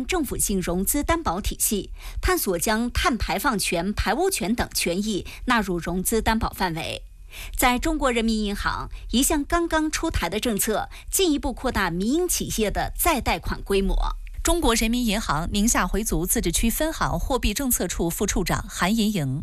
政府性融资担保体系，探索将碳排放权、排污权等权益纳入融资担保范围。在中国人民银行，一项刚刚出台的政策，进一步扩大民营企业的再贷款规模。 中国人民银行宁夏回族自治区分行货币政策处副处长韩银莹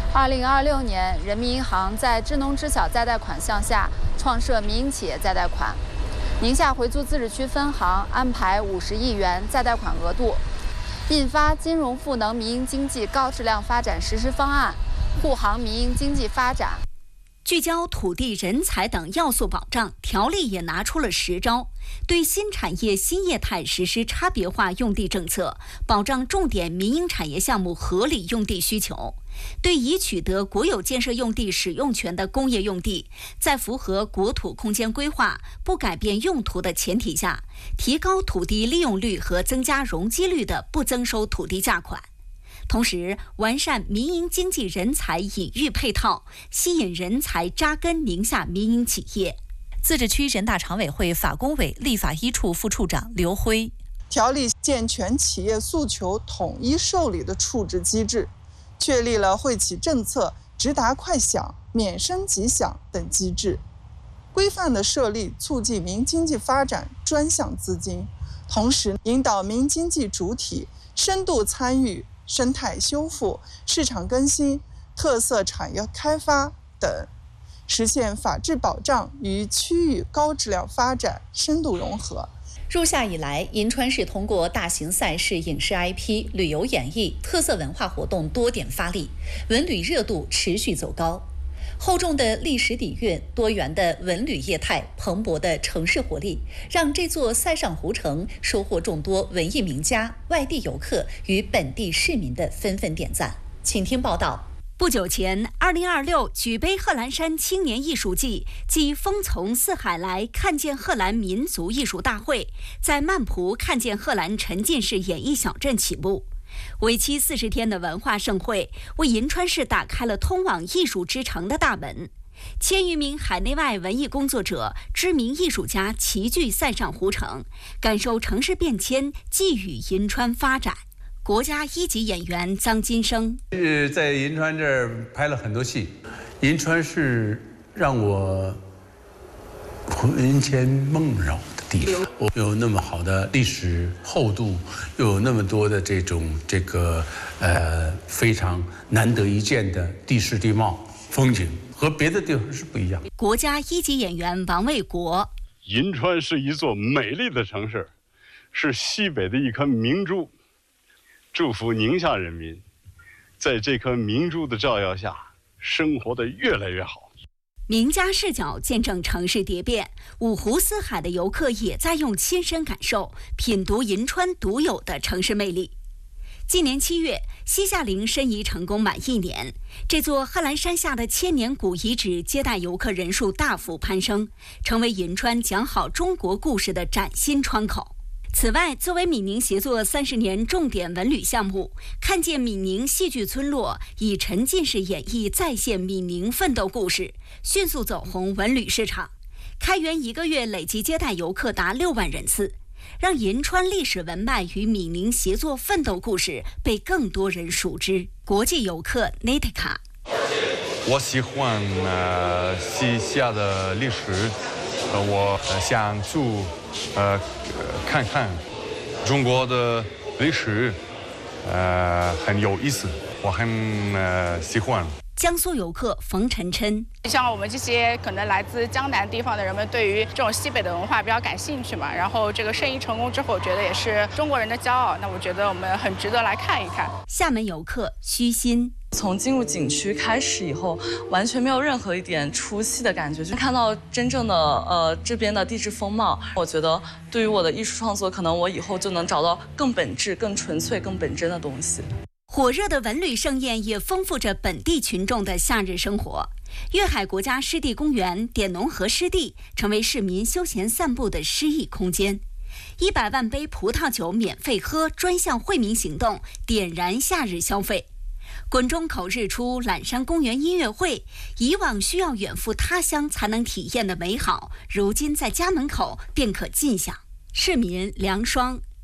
：2026年，人民银行在支农支小再贷款项下创设民营企业再贷款。宁夏回族自治区分行安排50亿元再贷款额度，印发金融赋能民营经济高质量发展实施方案，护航民营经济发展。 聚焦土地、人才等要素保障，条例也拿出了10招，对新产业新业态实施差别化用地政策，保障重点民营产业项目合理用地需求。对已取得国有建设用地使用权的工业用地，在符合国土空间规划、不改变用途的前提下，提高土地利用率和增加容积率的不增收土地价款。同时，完善民营经济人才引育配套，吸引人才扎根宁夏民营企业。 自治区人大常委会法工委立法一处副处长刘辉： 条例健全企业诉求统一受理的处置机制，确立了惠企政策直达快享、免申即享等机制，规范地设立促进民经济发展专项资金，同时引导民经济主体深度参与生态修复、市场更新、特色产业开发等，实现法治保障与区域高质量发展深度融合。 入夏以来，银川市通过大型赛事、影视 IP、旅游演绎、特色文化活动多点发力，文旅热度持续走高。厚重的历史底蕴、多元的文旅业态、蓬勃的城市活力，让这座塞上湖城收获众多文艺名家、外地游客与本地市民的纷纷点赞。请听报道。 不久前，2026举杯贺兰山青年艺术季暨风从四海来看见贺兰民族艺术大会在曼蒲看见贺兰沉浸式演艺小镇启幕。为期40天的文化盛会，为银川市打开了通往艺术之城的大门。1000余名海内外文艺工作者、知名艺术家齐聚塞上湖城，感受城市变迁，寄予银川发展。国家1级演员臧金生在银川这儿拍了很多戏，银川是让我魂牵梦绕的地方。有那么好的历史厚度，又有那么多的这个非常难得一见的地势地貌风景，和别的地方是不一样。 国家1级演员王卫国： 银川是一座美丽的城市，是西北的一颗明珠。祝福宁夏人民在这颗明珠的照耀下生活得越来越好。 名家视角见证城市蝶变，五湖四海的游客也在用亲身感受品读银川独有的城市魅力。今年7月，西夏陵申遗成功满1年，这座贺兰山下的千年古遗址接待游客人数大幅攀升，成为银川讲好中国故事的崭新窗口。此外，作为闽宁协作30年重点文旅项目，看见闽宁戏剧村落以沉浸式演绎再现闽宁奋斗故事，迅速走红文旅市场。开园1个月，累计接待游客达6万人次，让银川历史文脉与闽宁协作奋斗故事被更多人熟知。国际游客 Nitika： 我喜欢西夏的历史，我想住看看中国的历史，很有意思，我很喜欢。 江苏游客冯晨琛： 像我们这些可能来自江南地方的人们，对于这种西北的文化比较感兴趣嘛。然后这个申遗成功之后，我觉得也是中国人的骄傲。那我觉得我们很值得来看一看。 厦门游客虚心： 从进入景区开始以后，完全没有任何一点出戏的感觉，就看到真正的这边的地质风貌。我觉得对于我的艺术创作，可能我以后就能找到更本质、更纯粹、更本真的东西。 火热的文旅盛宴也丰富着本地群众的夏日生活。粤海国家湿地公园点农河湿地成为市民休闲散步的诗意空间。100万杯葡萄酒免费喝专项惠民行动点燃夏日消费。滚钟口日出揽山公园音乐会，以往需要远赴他乡才能体验的美好，如今在家门口便可尽享。市民梁双：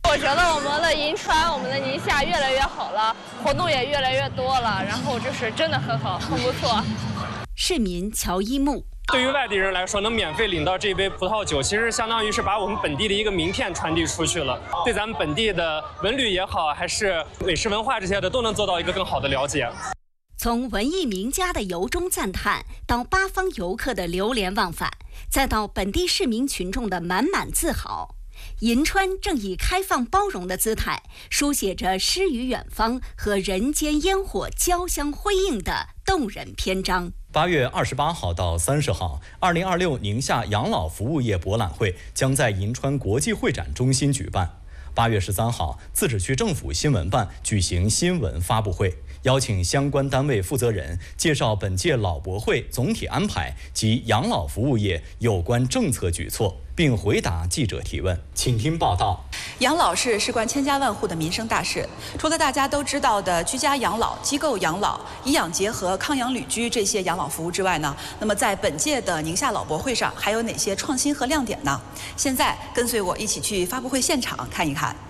我觉得我们的银川、我们的宁夏越来越好了，活动也越来越多了，然后就是真的很好，很不错。 市民乔一木。 对于外地人来说，能免费领到这杯葡萄酒，其实相当于是把我们本地的一个名片传递出去了，对咱们本地的文旅也好，还是美食文化这些的，都能做到一个更好的了解。 从文艺名家的由衷赞叹，到八方游客的流连忘返，再到本地市民群众的满满自豪，银川正以开放包容的姿态，书写着诗与远方和人间烟火交相辉映的动人篇章。 8月28号到30号，2026宁夏养老服务业博览会将在银川国际会展中心举办。8月13号，自治区政府新闻办举行新闻发布会，邀请相关单位负责人介绍本届老博会总体安排及养老服务业有关政策举措，并回答记者提问。请听报道。 养老是事关千家万户的民生大事，除了大家都知道的居家养老、机构养老、医养结合、康养旅居这些养老服务之外呢，那么在本届的宁夏老博会上还有哪些创新和亮点呢？现在跟随我一起去发布会现场看一看。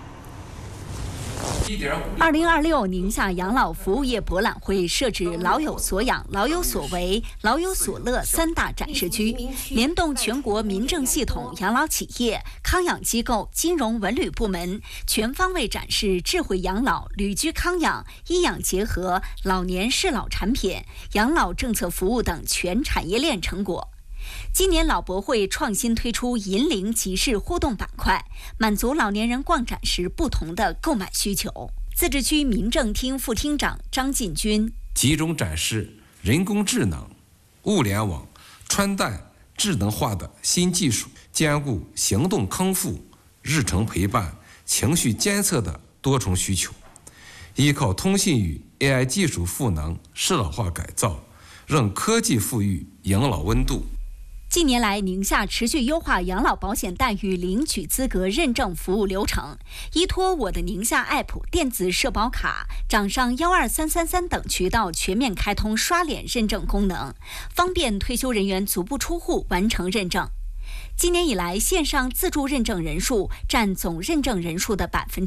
2026宁夏养老服务业博览会设置老有所养、老有所为、老有所乐3大展示区，联动全国民政系统、养老企业、康养机构、金融文旅部门，全方位展示智慧养老、旅居康养、医养结合、老年适老产品、养老政策服务等全产业链成果。今年老博会创新推出银龄集市互动板块，满足老年人逛展时不同的购买需求。自治区民政厅副厅长张进军集中展示人工智能、物联网、穿戴智能化的新技术，兼顾行动康复、日程陪伴、情绪监测的多重需求，依靠通信与 AI 技术赋能适老化改造，让科技赋予养老温度。 近年来，宁夏持续优化养老保险待遇领取资格认证服务流程，依托我的宁夏 App、电子社保卡、掌上12333等渠道全面开通刷脸认证功能，方便退休人员足不出户完成认证。今年以来，线上自助认证人数占总认证人数的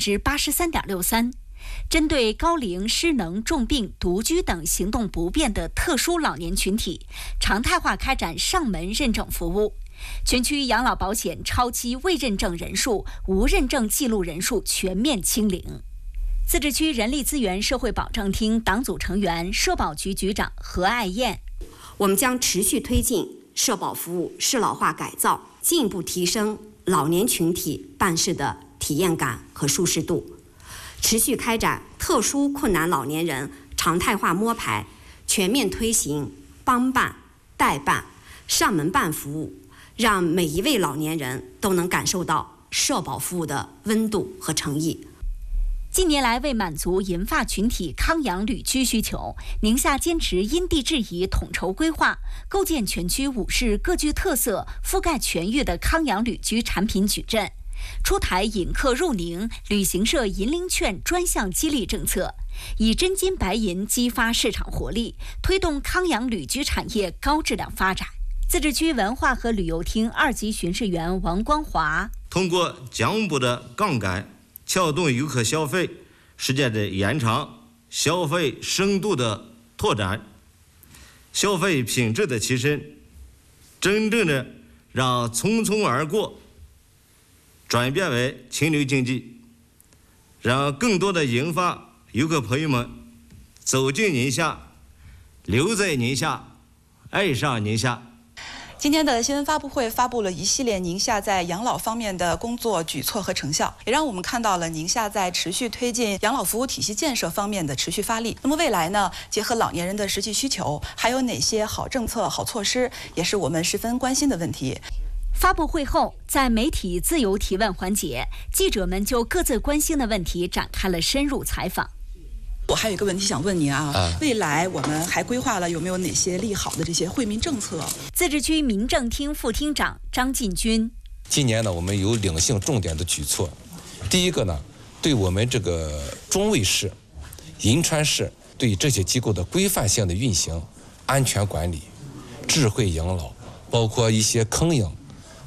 83.63%。针对高龄、失能、重病、独居等行动不便的特殊老年群体，常态化开展上门认证服务。全区养老保险超期未认证人数、无认证记录人数全面清零。自治区人力资源社会保障厅党组成员、社保局局长何爱燕： 我们将持续推进社保服务适老化改造，进一步提升老年群体办事的体验感和舒适度。持续开展特殊困难老年人常态化摸排，全面推行帮办、代办、上门办服务，让每一位老年人都能感受到社保服务的温度和诚意。 近年来，为满足银发群体康养旅居需求，宁夏坚持因地制宜统筹规划，构建全区5市各具特色、覆盖全域的康养旅居产品矩阵。出台引客入宁、旅行社银龄券专项激励政策，以真金白银激发市场活力，推动康养旅居产业高质量发展。自治区文化和旅游厅2级巡视员王光华： 通过项目的杠杆，撬动游客消费时间的延长，消费深度的拓展，消费品质的提升，真正的让匆匆而过转变为情侣经济，让更多的银发游客朋友们走进宁夏，留在宁夏，爱上宁夏。 今天的新闻发布会发布了一系列宁夏在养老方面的工作举措和成效，也让我们看到了宁夏在持续推进养老服务体系建设方面的持续发力。那么未来呢，结合老年人的实际需求，还有哪些好政策、好措施，也是我们十分关心的问题。 发布会后，在媒体自由提问环节，记者们就各自关心的问题展开了深入采访。 我还有一个问题想问您未来我们还规划了有没有哪些利好的这些惠民政策？ 自治区民政厅副厅长张进军： 今年呢，我们有2项重点的举措。第一个呢，对我们这个中卫市、银川市对这些机构的规范性的运行、安全管理、智慧养老，包括一些康养，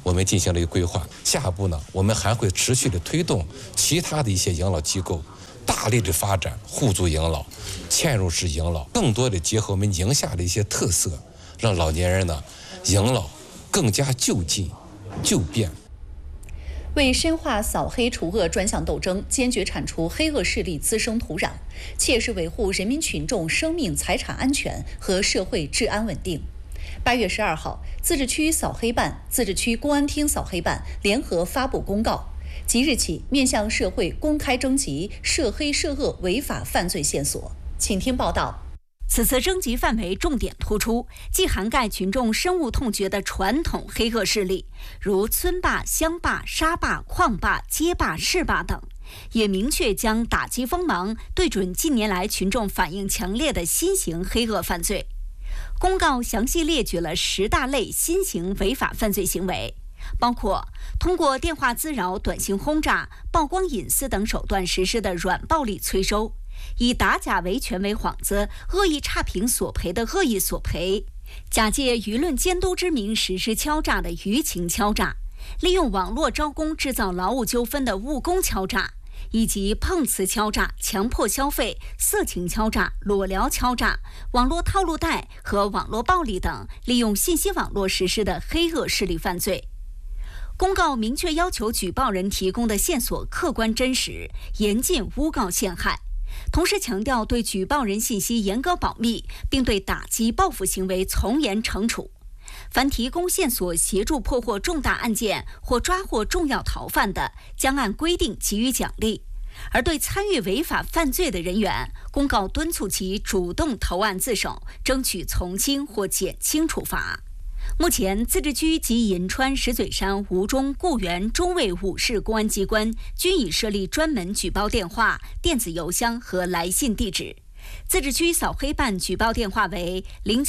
我们进行了一个规划。下一步呢，我们还会持续的推动其他的一些养老机构大力的发展互助养老、嵌入式养老，更多的结合我们宁夏的一些特色，让老年人呢养老更加就近、就便。 为深化扫黑除恶专项斗争，坚决铲除黑恶势力滋生土壤，切实维护人民群众生命财产安全和社会治安稳定。8月12号，自治区扫黑办、自治区公安厅扫黑办联合发布公告，即日起面向社会公开征集涉黑涉恶违法犯罪线索。请听报道。 此次征集范围重点突出，既涵盖群众深恶痛绝的传统黑恶势力，如村霸、乡霸、沙霸、矿霸、街霸、市霸等，也明确将打击锋芒对准近年来群众反应强烈的新型黑恶犯罪。公告详细列举了10大类新型违法犯罪行为，包括通过电话滋扰、短信轰炸、曝光隐私等手段实施的软暴力催收，以打假维权为幌子，恶意差评索赔的恶意索赔，假借舆论监督之名实施敲诈的舆情敲诈，利用网络招工制造劳务纠纷的务工敲诈，以及碰瓷敲诈、强迫消费、色情敲诈、裸聊敲诈、网络套路贷和网络暴力等利用信息网络实施的黑恶势力犯罪。公告明确要求举报人提供的线索客观真实，严禁诬告陷害，同时强调对举报人信息严格保密，并对打击报复行为从严惩处。凡提供线索协助破获重大案件或抓获重要逃犯的，将按规定给予奖励。而对参与违法犯罪的人员，公告敦促其主动投案自首，争取从轻或减轻处罚。目前，自治区及银川、石嘴山、吴中、固原、中卫5市公安机关均已设立专门举报电话、电子邮箱和来信地址。自治区扫黑办举报电话为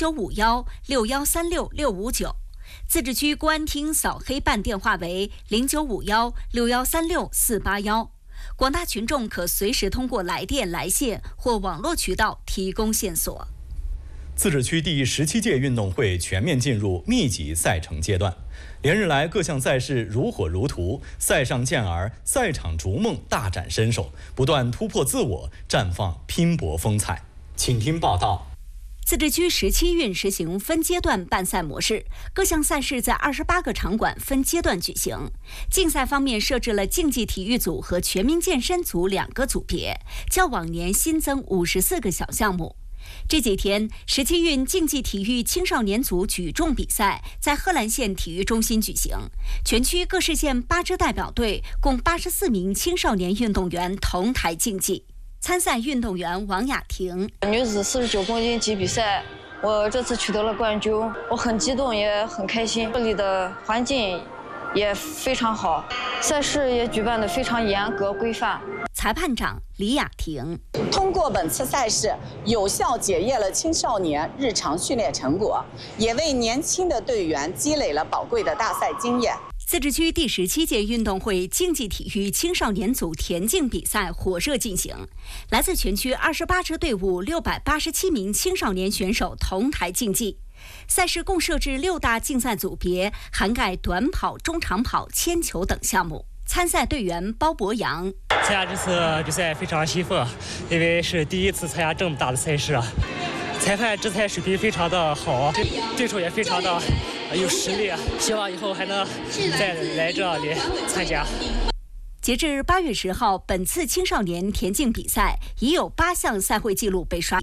0951613659，自治区公安厅扫黑办电话为095161364811。广大群众可随时通过来电、来信或网络渠道提供线索。 自治区第17届运动会全面进入密集赛程阶段，连日来各项赛事如火如荼，赛上健儿、赛场逐梦大展身手，不断突破自我，绽放拼搏风采。请听报道。 自治区17运实行分阶段办赛模式，各项赛事在28个场馆分阶段举行。竞赛方面设置了竞技体育组和全民健身组2个组别，较往年新增54个小项目。这几天，17运竞技体育青少年组举重比赛在贺兰县体育中心举行，全区各市县8支代表队共84名青少年运动员同台竞技。参赛运动员王雅婷： 女子49公斤级比赛，我这次取得了冠军，我很激动也很开心。这里的环境也非常好，赛事也举办得非常严格规范。 裁判长李雅婷： 通过本次赛事，有效检验了青少年日常训练成果，也为年轻的队员积累了宝贵的大赛经验。 自治区第17届运动会竞技体育青少年组田径比赛火热进行，来自全区28支队伍687名青少年选手同台竞技。赛事共设置6大竞赛组别，涵盖短跑、中长跑、铅球等项目。参赛队员包博洋： 参加这次比赛非常兴奋，因为是第一次参加这么大的赛事，裁判制裁水平非常的好，对手也非常的有实力，希望以后还能再来这里参加。 截至8月10号，本次青少年田径比赛已有8项赛会纪录被刷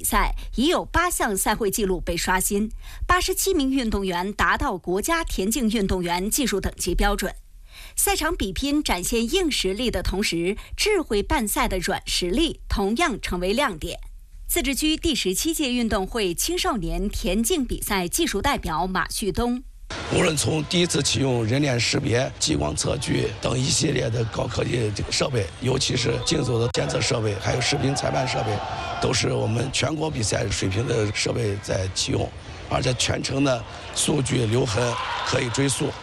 新，87名运动员达到国家田径运动员技术等级标准。赛场比拼展现硬实力的同时，智慧办赛的软实力同样成为亮点。自治区第17届运动会青少年田径比赛技术代表马旭东： 无论从第一次启用人脸识别、激光测距等一系列的高科技设备，尤其是竞速的监测设备，还有视频裁判设备，都是我们全国比赛水平的设备在启用，而且全程的数据留痕可以追溯。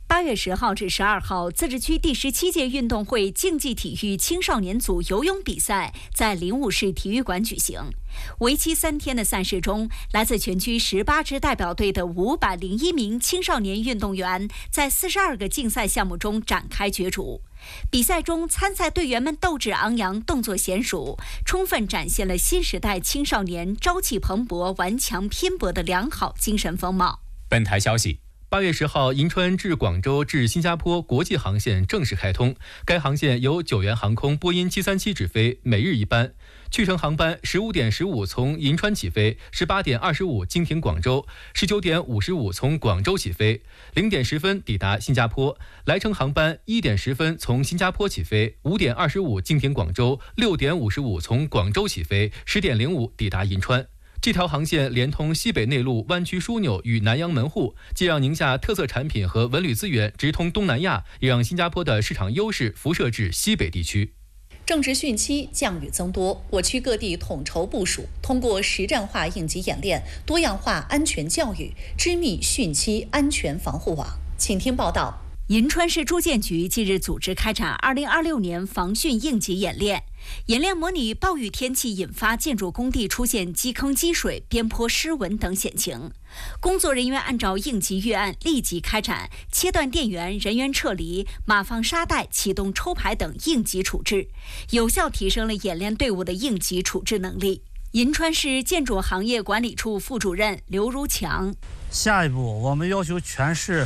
8月10号至12号，自治区第17届运动会竞技体育青少年组游泳比赛在灵武市体育馆举行。为期3天的赛事中，来自全区18支代表队的501名青少年运动员在42个竞赛项目中展开角逐。比赛中，参赛队员们斗志昂扬，动作娴熟，充分展现了新时代青少年朝气蓬勃、顽强拼搏的良好精神风貌。 本台消息，8月10号，银川至广州至新加坡国际航线正式开通。该航线由九元航空波音737直飞，每日一班。去程航班15点15从银川起飞，18点25经停广州，19点55从广州起飞，0点10分抵达新加坡。来程航班1点10分从新加坡起飞，5点25经停广州，6点55从广州起飞，10点05抵达银川。这条航线连通西北内陆湾区枢纽与南洋门户，既让宁夏特色产品和文旅资源直通东南亚，也让新加坡的市场优势辐射至西北地区。 正值汛期，降雨增多，我区各地统筹部署，通过实战化应急演练、多样化安全教育，织密汛期安全防护网。请听报道。 银川市住建局近日组织开展2026年防汛应急演练，演练模拟暴雨天气引发建筑工地出现积坑积水、边坡失稳等险情。工作人员按照应急预案立即开展切断电源、人员撤离、码放沙袋、启动抽排等应急处置，有效提升了演练队伍的应急处置能力。银川市建筑行业管理处副主任刘如强： 下一步，我们要求全市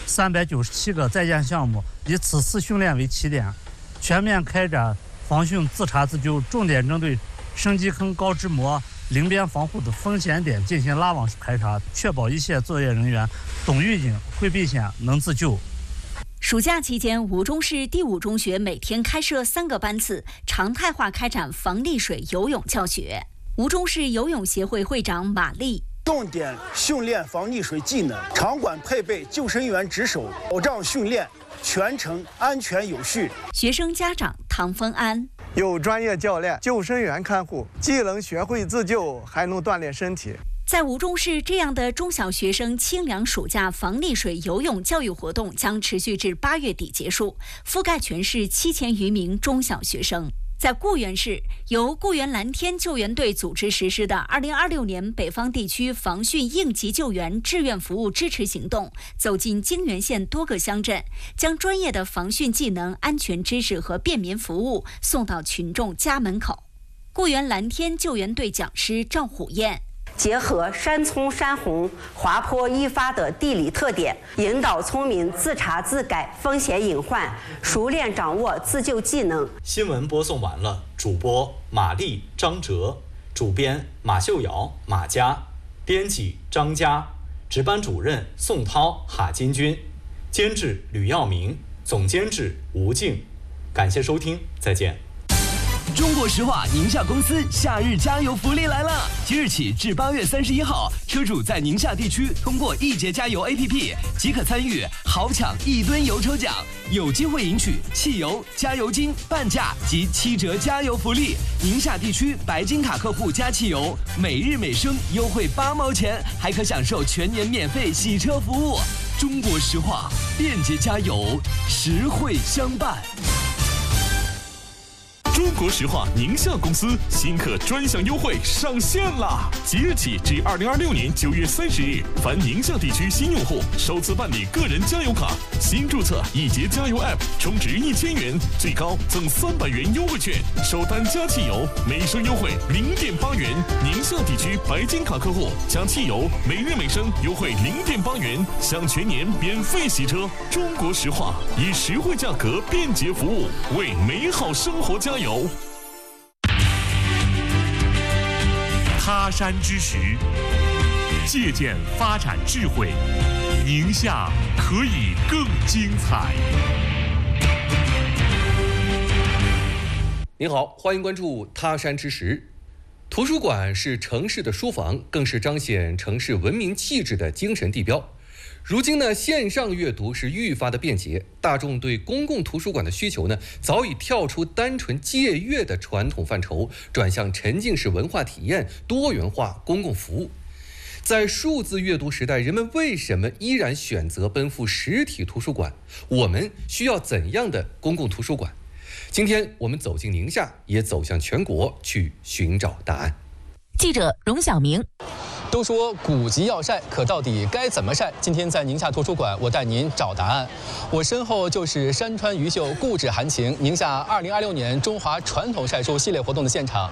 397个在建项目以此次训练为起点，全面开展防汛自查自救，重点针对深基坑、高支模、临边防护的风险点进行拉网式排查，确保一线作业人员懂预警、会避险、能自救。 暑假期间，吴中市第5中学每天开设3个班次，常态化开展防溺水游泳教学。吴中市游泳协会会长马丽： 重点训练防溺水技能，场馆配备救生员值守，保障训练全程安全有序。 学生家长唐峰安： 有专业教练、救生员看护，既能学会自救，还能锻炼身体。 在吴中市，这样的中小学生清凉暑假防溺水游泳教育活动将持续至8月底结束，覆盖全市7000余名中小学生。在固原市，由固原蓝天救援队组织实施的2026年北方地区防汛应急救援志愿服务支持行动，走进泾源县多个乡镇，将专业的防汛技能、安全知识和便民服务送到群众家门口。固原蓝天救援队讲师赵虎燕： 结合山葱山洪、滑坡易发的地理特点，引导村民自查自改风险隐患，熟练掌握自救技能。 新闻播送完了，主播马丽、张哲，主编马秀瑶、马佳，编辑张佳，值班主任宋涛、哈金军，监制吕耀明，总监制吴静。感谢收听，再见。 中国石化宁夏公司夏日加油福利来了！即日起至8月31号，车主在宁夏地区通过易捷加油 APP 即可参与豪抢1吨油抽奖，有机会赢取汽油、加油金半价及7折加油福利。宁夏地区白金卡客户加汽油，每日每升优惠8毛钱，还可享受全年免费洗车服务。中国石化，便捷加油，实惠相伴。 中国石化宁夏公司新客专享优惠上线啦！即日起至2026年9月30日，凡宁夏地区新用户首次办理个人加油卡，新注册易捷加油 App， 充值1000元，最高赠300元优惠券，首单加汽油每升优惠0.8元。宁夏地区白金卡客户加汽油每日每升优惠0.8元，享全年免费洗车。中国石化以实惠价格、便捷服务为美好生活加油。 他山之石，借鉴发展智慧，宁夏可以更精彩。 您好，欢迎关注他山之石。图书馆是城市的书房，更是彰显城市文明气质的精神地标。如今呢，线上阅读是愈发的便捷，大众对公共图书馆的需求呢，早已跳出单纯借阅的传统范畴，转向沉浸式文化体验、多元化公共服务。 在数字阅读时代，人们为什么依然选择奔赴实体图书馆？我们需要怎样的公共图书馆？今天我们走进宁夏，也走向全国，去寻找答案。 记者荣晓明。 都说古籍要晒，可到底该怎么晒？今天在宁夏图书馆，我带您找答案。我身后就是山川榆秀，故纸含情宁夏2026年中华传统晒书系列活动的现场。